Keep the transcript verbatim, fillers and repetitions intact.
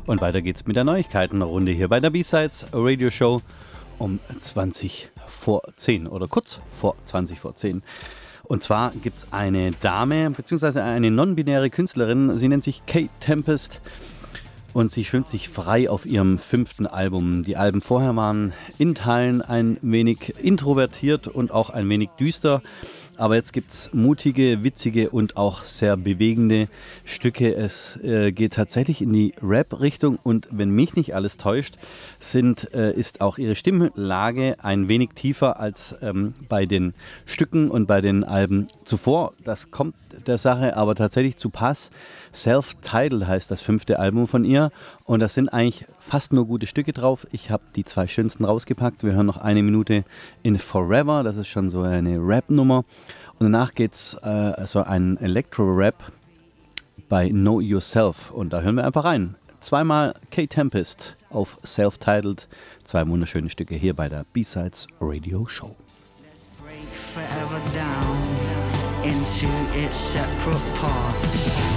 Und weiter geht's mit der Neuigkeitenrunde hier bei der B-Sides Radio Show um zwanzig vor zehn oder kurz vor zwanzig vor zehn. Und zwar gibt's eine Dame, beziehungsweise eine non-binäre Künstlerin, sie nennt sich Kate Tempest und sie schwimmt sich frei auf ihrem fünften Album. Die Alben vorher waren in Teilen ein wenig introvertiert und auch ein wenig düster. Aber jetzt gibt es mutige, witzige und auch sehr bewegende Stücke. Es äh, geht tatsächlich in die Rap-Richtung und wenn mich nicht alles täuscht, sind, äh, ist auch ihre Stimmlage ein wenig tiefer als ähm, bei den Stücken und bei den Alben zuvor. Das kommt der Sache aber tatsächlich zu Pass. Self-Titled heißt das fünfte Album von ihr und das sind eigentlich fast nur gute Stücke drauf. Ich habe die zwei schönsten rausgepackt. Wir hören noch eine Minute in Forever, das ist schon so eine Rap-Nummer. Und danach geht's äh, also ein Electro-Rap bei Know Yourself und da hören wir einfach rein. Zweimal Kate Tempest auf Self-Titled, zwei wunderschöne Stücke hier bei der B-Sides Radio Show. Break forever down into its separate parts.